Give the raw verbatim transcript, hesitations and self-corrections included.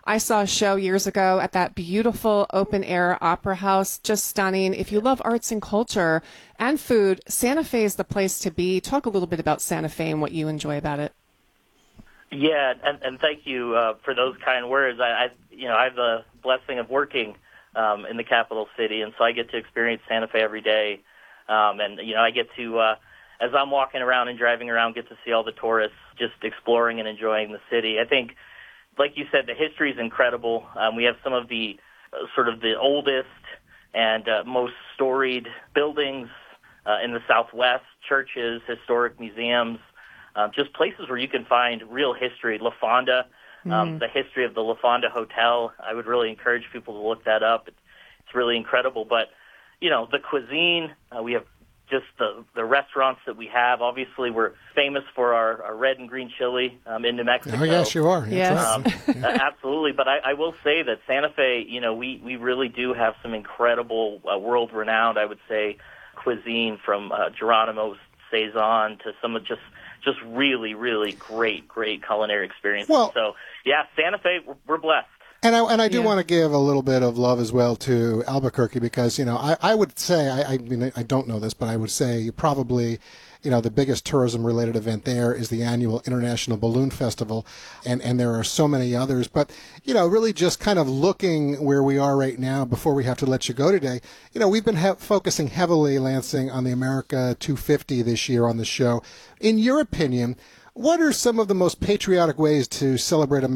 I saw a show years ago at that beautiful open-air opera house, just stunning. If you love arts and culture and food, Santa Fe is the place to be. Talk a little bit about Santa Fe and what you enjoy about it. Yeah, and, and thank you uh, for those kind words. I, I, you know, I have the blessing of working um, in the capital city, and so I get to experience Santa Fe every day. Um, and you know, I get to, uh, as I'm walking around and driving around, get to see all the tourists just exploring and enjoying the city. I think, like you said, the history is incredible. Um, we have some of the uh, sort of the oldest and uh, most storied buildings uh, in the Southwest, churches, historic museums. Uh, just places where you can find real history. La Fonda, um, mm. the history of the La Fonda Hotel. I would really encourage people to look that up. It's, it's really incredible. But, you know, the cuisine, uh, we have just the, the restaurants that we have. Obviously, we're famous for our, our red and green chili um, in New Mexico. Oh, yes, you are. Yes. Um, yeah. Absolutely. But I, I will say that Santa Fe, you know, we, we really do have some incredible, uh, world-renowned, I would say, cuisine from uh, Geronimo's Saison to some of just just really, really great, great culinary experiences. Well, so, yeah, Santa Fe, we're, we're blessed. And I and I do Yeah. want to give a little bit of love as well to Albuquerque because, you know, I, I would say, I, I mean, I don't know this, but I would say probably, you know, the biggest tourism-related event there is the annual International Balloon Festival, and, and there are so many others. But, you know, really just kind of looking where we are right now before we have to let you go today, you know, we've been he- focusing heavily, Lansing, on the America two fifty this year on the show. In your opinion, what are some of the most patriotic ways to celebrate America?